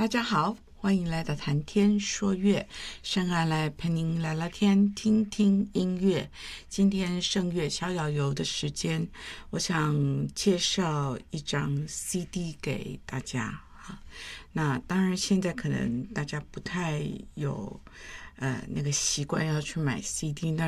大家好，欢迎来到谈天说乐，圣安来陪您聊聊天，听听音乐。今天圣乐逍遥游的时间，我想介绍一张 CD 给大家。那当然现在可能大家不太有那个习惯要去买 CD，